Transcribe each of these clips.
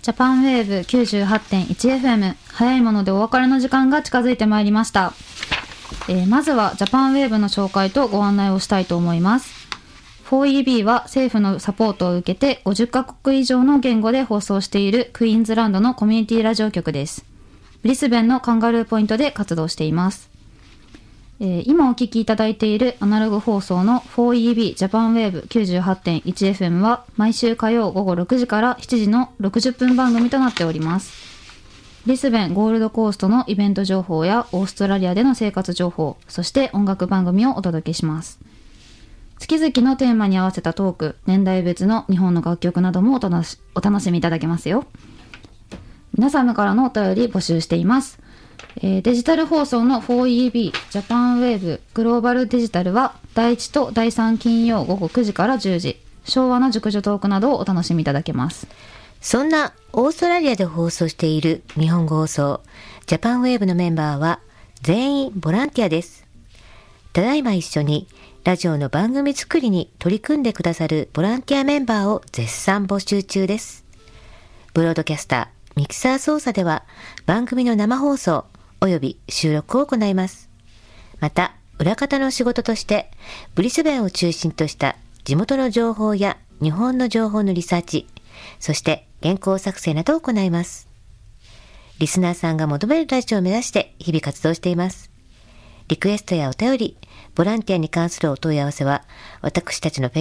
ジャパンウェーブ 98.1FM 早いものでお別れの時間が近づいてまいりました。まずはジャパンウェーブの紹介とご案内をしたいと思います。 4EB は政府のサポートを受けて50カ国以上の言語で放送しているクイーンズランドのコミュニティラジオ局です。ブリスベンのカンガルーポイントで活動しています。今お聞きいただいているアナログ放送の 4EB ジャパンウェーブ 98.1FM は毎週火曜午後6時から7時の60分番組となっております。ブリスベンゴールドコーストのイベント情報やオーストラリアでの生活情報、そして音楽番組をお届けします。月々のテーマに合わせたトーク、年代別の日本の楽曲などもお楽しみいただけますよ。皆様からのお便り募集しています。デジタル放送の 4EB ジャパンウェーブグローバルデジタルは第1と第3金曜午後9時から10時、昭和の熟女トークなどをお楽しみいただけます。 そんなオーストラリアで放送している日本語放送ジャパンウェーブのメンバーは全員ボランティアです。ただいま一緒にラジオの番組作りに取り組んでくださるボランティアメンバーを絶賛募集中です。ブロードキャスター、ミキサー操作では番組の生放送および収録を行います。また裏方の仕事としてブリスベンを中心とした地元の情報や日本の情報のリサーチ、そして原稿作成などを行います。リスナーさんが求めるラジオを目指して日々活動しています。リクエストやお便り、ボランティアに関するお問い合わせは私たちの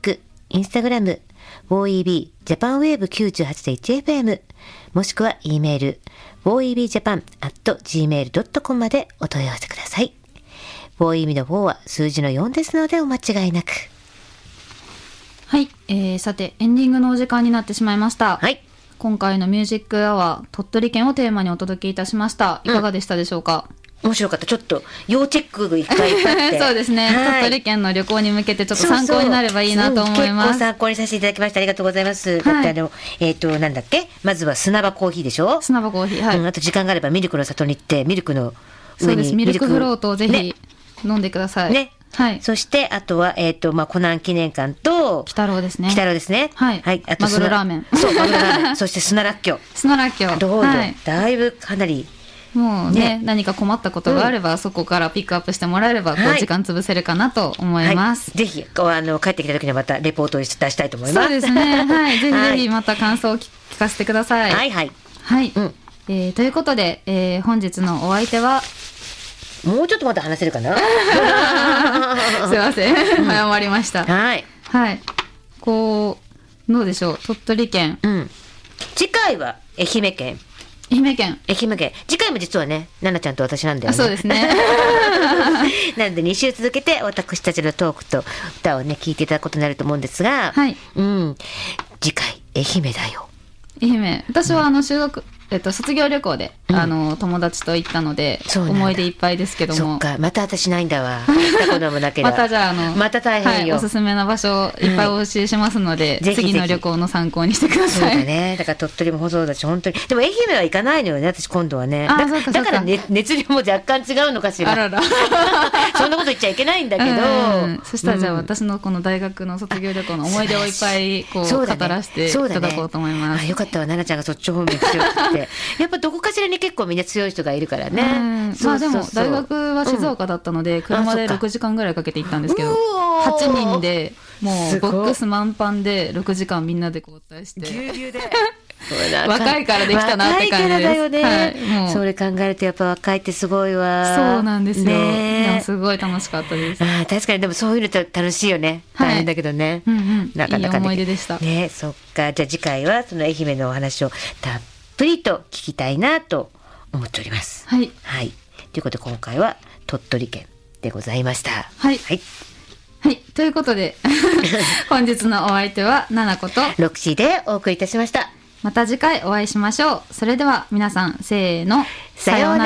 Facebook、Instagram、4EB ジャパンウェーブ 98.1FM もしくは E メール 4EBJapan@gmail.com までお問い合わせください。4EB の4は数字の4ですのでお間違いなく。 はい、さてエンディングのお時間になってしまいました。 はい、 今回のミュージックアワー鳥取県をテーマにお届けいたしました。いかがでしたでしょうか？ 面白かった。ちょっと要チェックがいっぱいあってそうですね、はい、鳥取県の旅行に向けてちょっと参考になればいいなと思います。 結構参考にさせていただきました。ありがとうございます、はい、だってなんだっけ、まずは砂場コーヒーでしょ。砂場コーヒー、はい、あと時間があればミルクの里に行ってミルクの上に、そうです、ミルクフロートをぜひ飲んでくださいね。はい、そしてあとはコナン記念館と鬼太郎ですね。はい、はい、あとマグロラーメン、そうマグロラーメンそして砂らっきょうどうぞ、はい、だいぶかなりもう ね、何か困ったことがあれば、そこからピックアップしてもらえれば、時間潰せるかなと思います。 はい、ぜひ帰ってきた時にはまたレポートを出したいと思います。 そうですね、はい、ぜひぜひまた感想を聞かせてください。 はいはい、 はい、ということで、本日のお相手はもうちょっとまだ話せるかなすいません、早まりました。 はい、 はい、どうでしょう、鳥取県、 次回は愛媛県。次回も実はね、奈々ちゃんと私なんだよね。 そうですねなので2週続けて私たちのトークと歌をね聞いていただくことになると思うんですが、はい、次回愛媛だよ。 愛媛、私は修学、卒業旅行で、友達と行ったので思い出いっぱいですけども。 そっか、また私ないんだわ。行ったこともなければまたじゃあまた大変よ、 はい、おすすめな場所いっぱいお教えしますので、次の旅行の参考にしてください。 そうだね、だから鳥取もそうだし、本当にでも愛媛は行かないのよね、私今度はね。だから、ね、熱量も若干違うのかしら。 あららそんなこと言っちゃいけないんだけど、 そしたらじゃあ、私のこの大学の卒業旅行の思い出をいっぱい語らせていただこうと思います。 よかったわ、奈々ちゃんがそっち方面強くてやっぱどこかしらに結構みんな強い人がいるからね。 まあでも大学は静岡だったので、車で6時間ぐらいかけて行ったんですけど、8人でもうボックス満帆で6時間みんなで交代してぎゅうぎゅうで若いからできたなって感じです。 若いからだよね、はい、それ考えるとやっぱ若いってすごいわ。 そうなんですよ、ね、でもすごい楽しかったです。 確かにでもそういうのって楽しいよね、大変だけどね、なかなかいい思い出でしたね。そっか、じゃあ次回はその愛媛のお話をたっぷりと聞きたいなと思っております。 はい、 はい、ということで今回は鳥取県でございました。 はい、はいはい、ということで本日のお相手はナナことロクシーでお送りいたしました。 また次回お会いしましょう。それでは皆さんせーの、さようなら。